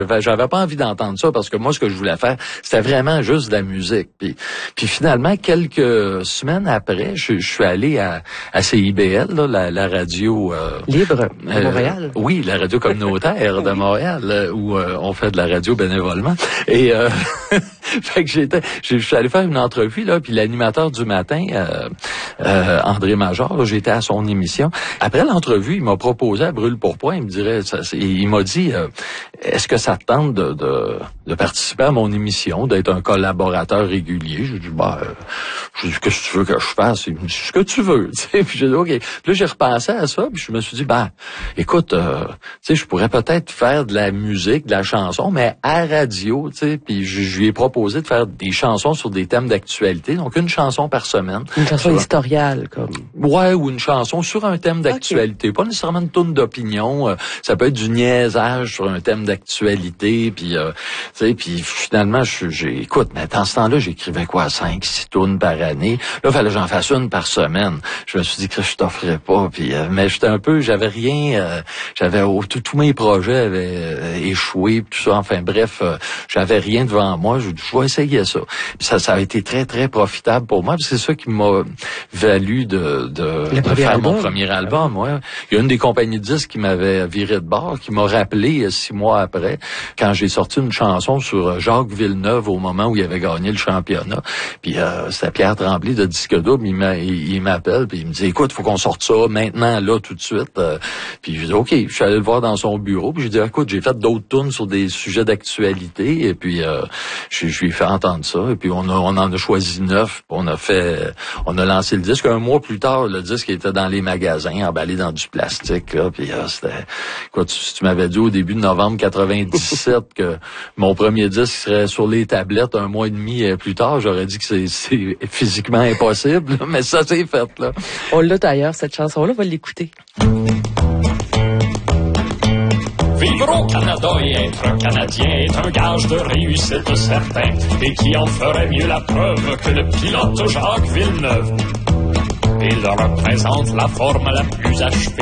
J'avais pas envie d'entendre ça parce que moi, ce que je voulais faire, c'était vraiment juste de la musique. Puis finalement, quelques semaines après, je suis allé à CIBL, là, la radio... Libre de Montréal. Oui, la radio communautaire de Montréal, où on fait de la radio bénévolement. Et fait que je suis allé faire une entrevue, là, puis l'animateur du matin, André Major, là, j'étais à son émission. Après l'entrevue, il m'a proposé à brûle-pourpoint, il m'a dit, est-ce que ça te tente de participer à mon émission, d'être un collaborateur régulier? J'ai dit, qu'est-ce que tu veux que je fasse? Il me dit, ce que tu veux, tu sais. Puis j'ai dit, OK. Puis là, j'ai repensé à ça, puis je me suis dit, écoute, tu sais, je pourrais peut-être faire de la musique, de la chanson, mais à radio, tu sais. Puis je lui ai proposé de faire des chansons sur des thèmes d'actualité, donc une chanson par semaine. Une chanson historiale, comme. Ouais, ou une chanson sur un thème d'actualité. Okay. Pas nécessairement une tourne d'opinion. Ça peut être du niaisage sur un thème d'actualité. Puis, tu sais, puis finalement, écoute, mais dans ce temps-là, j'écrivais 5-6 tournes par année. Là, il fallait que j'en fasse une par semaine. Je me suis dit que je t'offrais pas. Puis, mais j'avais rien. Tous mes projets avaient échoué. Tout ça. Enfin bref, j'avais rien devant moi. Je vais essayer ça. Puis ça a été très très profitable pour moi. C'est ça qui m'a valu de faire mon premier album. Ouais. Il y a une des compagnies de disques qui m'avait viré de bord, qui m'a rappelé 6 mois après, quand j'ai sorti une chanson sur Jacques Villeneuve au moment où il avait gagné le championnat. Puis c'était Pierre Tremblay de Disque Double. Il m'appelle puis il me dit, écoute, faut qu'on sorte ça maintenant, là, tout de suite. Puis je dis, OK. Je suis allé le voir dans son bureau. Puis je dis, écoute, j'ai fait d'autres tunes sur des sujets d'actualité. Et puis je lui ai fait entendre ça. Et puis on en a choisi 9. On a lancé le disque. Un mois plus tard, le disque était dans les magasins, emballé dans du plastique. Là, puis c'était... Écoute, si tu m'avais dit au début de novembre 97 que mon premier disque serait sur les tablettes un mois et demi plus tard, j'aurais dit que c'est physiquement impossible. Mais ça, c'est fait, là. On l'a d'ailleurs, cette chanson-là. On va l'écouter. Vivre au Canada et être Canadien est un gage de réussite certain et qui en ferait mieux la preuve que le pilote Jacques Villeneuve. Il représente la forme la plus achevée